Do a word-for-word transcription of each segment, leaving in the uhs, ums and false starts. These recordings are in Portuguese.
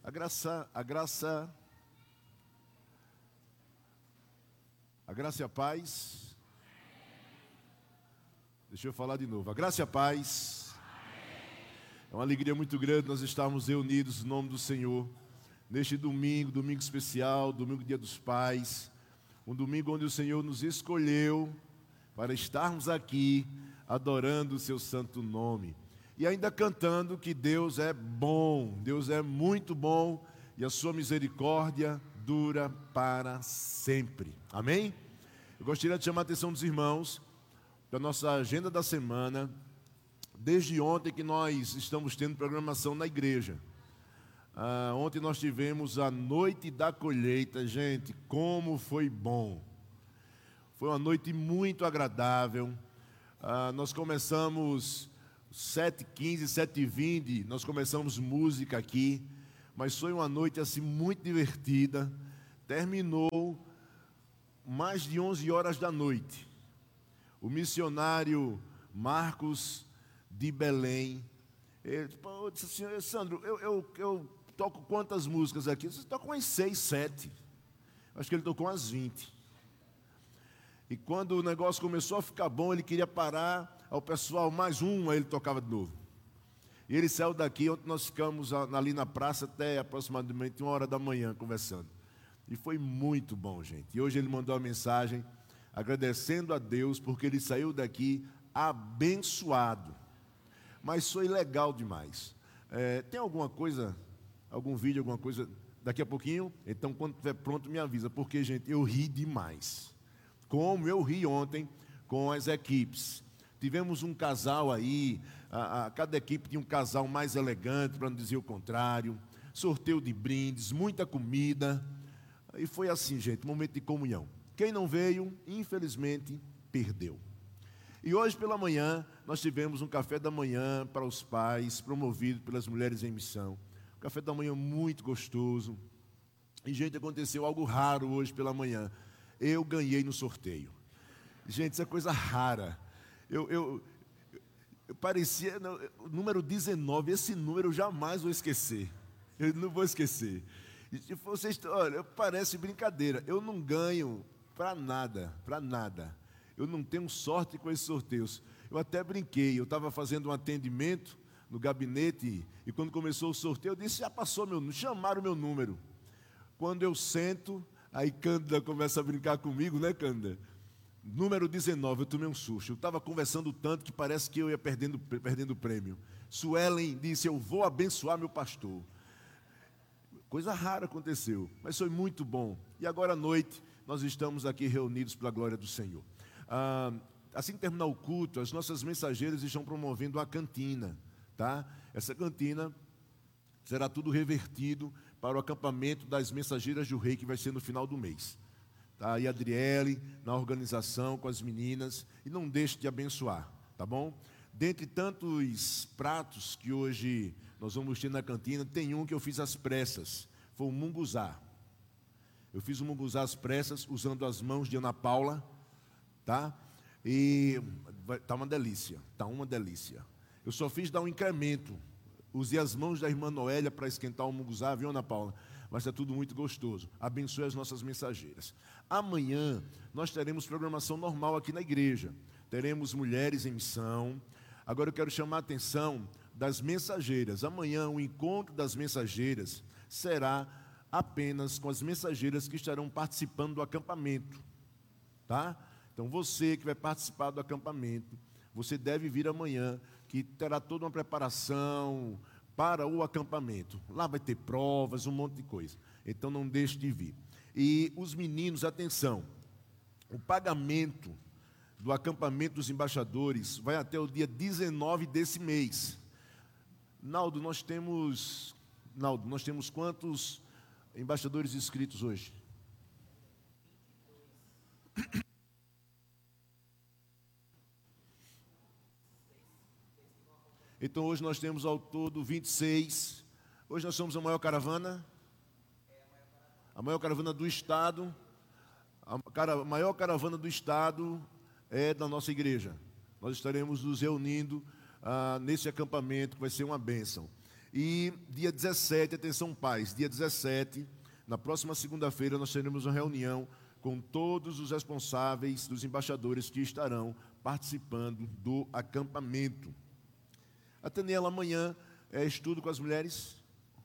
A graça, a graça, a graça e a paz. Deixa eu falar de novo. A graça e a paz. É uma alegria muito grande nós estarmos reunidos no nome do Senhor. Neste domingo, domingo especial, domingo dia dos pais. Um domingo onde o Senhor nos escolheu para estarmos aqui adorando o seu santo nome. E ainda cantando que Deus é bom, Deus é muito bom e a sua misericórdia dura para sempre. Amém? Eu gostaria de chamar a atenção dos irmãos da nossa agenda da semana. Desde ontem que nós estamos tendo programação na igreja. Ah, ontem nós tivemos a noite da colheita. Gente, como foi bom. Foi uma noite muito agradável. Ah, nós começamos sete e quinze, sete e vinte, nós começamos música aqui, mas foi uma noite assim muito divertida. Terminou mais de onze horas da noite. O missionário Marcos de Belém, ele disse assim: Sandro, eu, eu, eu toco quantas músicas aqui? Você toca umas seis, sete. Acho que ele tocou umas vinte. E quando o negócio começou a ficar bom, ele queria parar. Ao pessoal, mais um, aí ele tocava de novo. E ele saiu daqui, ontem nós ficamos ali na praça até aproximadamente uma hora da manhã conversando. E foi muito bom, gente. E hoje ele mandou uma mensagem agradecendo a Deus porque ele saiu daqui abençoado. Mas foi legal demais. É, tem alguma coisa, algum vídeo, alguma coisa daqui a pouquinho? Então, quando estiver pronto, me avisa. Porque, gente, eu ri demais. Como eu ri ontem com as equipes. Tivemos um casal aí, a, a, cada equipe tinha um casal mais elegante, para não dizer o contrário. Sorteio de brindes, muita comida. E foi assim, gente, momento de comunhão. Quem não veio, infelizmente, perdeu. E hoje pela manhã, nós tivemos um café da manhã para os pais, promovido pelas Mulheres em Missão. Um café da manhã muito gostoso. E, gente, aconteceu algo raro hoje pela manhã. Eu ganhei no sorteio. Gente, isso é coisa rara. Eu, eu, eu parecia, não, número dezenove, esse número eu jamais vou esquecer. Eu não vou esquecer. E vocês, olha, parece brincadeira. Eu não ganho para nada, para nada. Eu não tenho sorte com esses sorteios. Eu até brinquei, eu estava fazendo um atendimento no gabinete e quando começou o sorteio, eu disse: já passou meu número, chamaram meu número. Quando eu sento, aí Cândida começa a brincar comigo, né, Cândida? Número dezenove, eu tomei um susto. Eu estava conversando tanto que parece que eu ia perdendo perdendo o prêmio. Suelen disse: eu vou abençoar meu pastor. Coisa rara aconteceu, mas foi muito bom. E agora à noite, nós estamos aqui reunidos pela glória do Senhor. Ah, assim que terminar o culto, as nossas mensageiras estão promovendo a cantina. Tá? Essa cantina será tudo revertido para o acampamento das mensageiras do rei, que vai ser no final do mês. Tá? E a Adriele na organização com as meninas, e não deixe de abençoar, tá bom? Dentre tantos pratos que hoje nós vamos ter na cantina, tem um que eu fiz às pressas, foi o munguzá. Eu fiz o munguzá às pressas, usando as mãos de Ana Paula, tá? E tá uma delícia, tá uma delícia. Eu só fiz dar um incremento, usei as mãos da irmã Noélia para esquentar o munguzá, viu, Ana Paula? Mas está tudo muito gostoso. Abençoe as nossas mensageiras. Amanhã nós teremos programação normal aqui na igreja. Teremos Mulheres em Missão. Agora eu quero chamar a atenção das mensageiras. Amanhã o encontro das mensageiras será apenas com as mensageiras que estarão participando do acampamento. Tá? Então você que vai participar do acampamento, você deve vir amanhã, que terá toda uma preparação para o acampamento. Lá vai ter provas, um monte de coisa. Então não deixe de vir. E os meninos, atenção, o pagamento do acampamento dos embaixadores vai até o dia dezenove desse mês. Naldo, nós temos, Naldo, nós temos quantos embaixadores inscritos hoje? Então hoje nós temos ao todo vinte e seis. Hoje nós somos a maior caravana. A maior caravana do estado. A maior caravana do estado é da nossa igreja. Nós estaremos nos reunindo ah, nesse acampamento, que vai ser uma bênção. E dia dezessete, atenção pais, dia dezessete, na próxima segunda-feira nós teremos uma reunião com todos os responsáveis dos embaixadores que estarão participando do acampamento. Atenela, amanhã é estudo com as mulheres.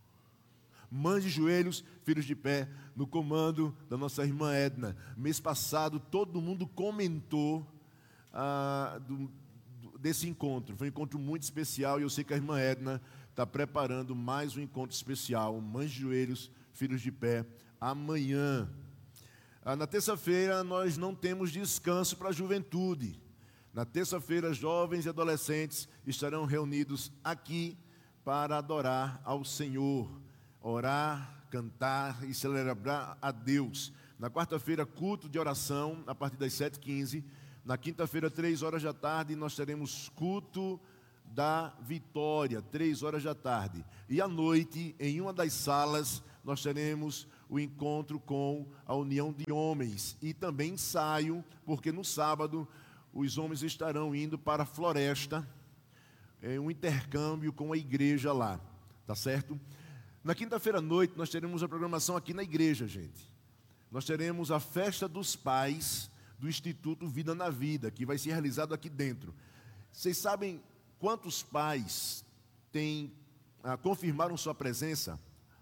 Mães de joelhos, filhos de pé, no comando da nossa irmã Edna. Mês passado todo mundo comentou ah, do, do, desse encontro. Foi um encontro muito especial e eu sei que a irmã Edna está preparando mais um encontro especial. Mães de joelhos, filhos de pé, amanhã. Ah, na terça-feira nós não temos descanso para a juventude. Na terça-feira, jovens e adolescentes estarão reunidos aqui para adorar ao Senhor, orar, cantar e celebrar a Deus. Na quarta-feira, culto de oração, a partir das sete e quinze. Na quinta-feira, três horas da tarde, nós teremos culto da vitória, três horas da tarde. E à noite, em uma das salas, nós teremos o encontro com a União de Homens. E também ensaio, porque no sábado os homens estarão indo para a floresta, em um intercâmbio com a igreja lá, tá certo? Na quinta-feira à noite nós teremos a programação aqui na igreja, gente. Nós teremos a festa dos pais do Instituto Vida na Vida, que vai ser realizado aqui dentro. Vocês sabem quantos pais têm, ah, confirmaram sua presença?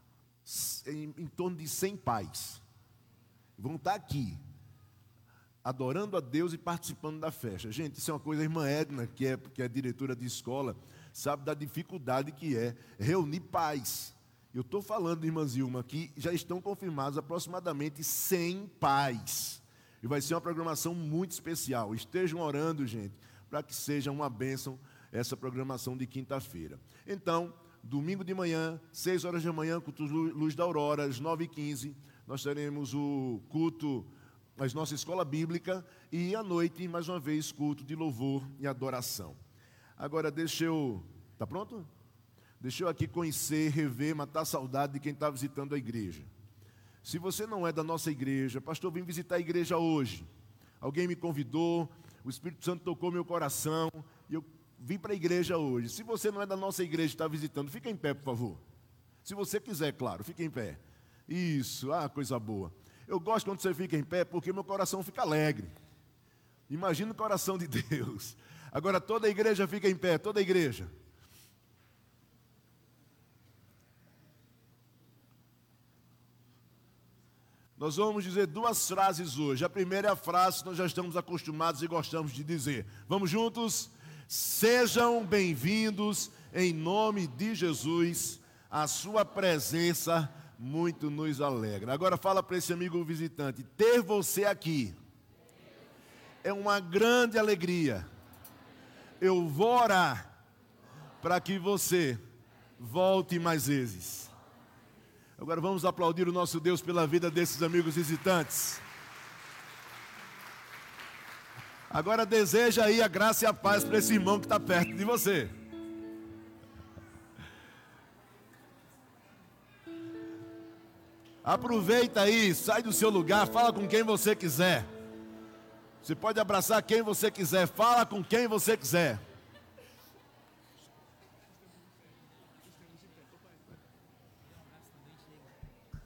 Em, em torno de cem pais. Vão estar aqui, adorando a Deus e participando da festa. Gente, isso é uma coisa, a irmã Edna, que é, que é diretora de escola, sabe da dificuldade que é reunir pais. Eu estou falando, irmã Zilma, que já estão confirmados aproximadamente cem pais. E vai ser uma programação muito especial. Estejam orando, gente, para que seja uma bênção essa programação de quinta-feira. Então, domingo de manhã, seis horas da manhã, culto Luz da Aurora, às nove e quinze, nós teremos o culto mas nossa escola bíblica, e à noite, mais uma vez, culto de louvor e adoração. Agora, deixa eu... Está pronto? Deixa eu aqui conhecer, rever, matar a saudade de quem está visitando a igreja. Se você não é da nossa igreja, pastor, vim visitar a igreja hoje. Alguém me convidou, o Espírito Santo tocou meu coração, e eu vim para a igreja hoje. Se você não é da nossa igreja e está visitando, fica em pé, por favor. Se você quiser, claro, fica em pé. Isso, ah, coisa boa. Eu gosto quando você fica em pé, porque meu coração fica alegre. Imagina o coração de Deus. Agora toda a igreja fica em pé, toda a igreja. Nós vamos dizer duas frases hoje. A primeira é a frase que nós já estamos acostumados e gostamos de dizer. Vamos juntos? Sejam bem-vindos em nome de Jesus. A sua presença muito nos alegra. Agora fala para esse amigo visitante, ter você aqui é uma grande alegria. Eu vou orar para que você volte mais vezes. Agora vamos aplaudir o nosso Deus pela vida desses amigos visitantes. Agora deseja aí a graça e a paz para esse irmão que está perto de você. Aproveita aí, sai do seu lugar, fala com quem você quiser. Você pode abraçar quem você quiser, fala com quem você quiser.